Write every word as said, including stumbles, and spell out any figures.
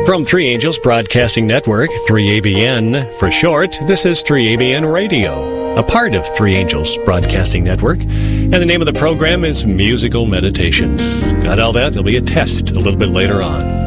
From Three Angels Broadcasting Network, three A B N for short, this is three A B N Radio, a part of Three Angels Broadcasting Network, and the name of the program is Musical Meditations. Got all that? There'll be a test a little bit later on.